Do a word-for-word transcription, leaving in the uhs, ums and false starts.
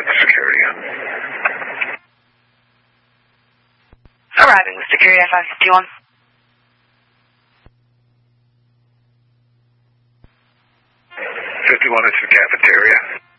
with security. Arriving with security at five fifty-one. fifty-one, it's the cafeteria.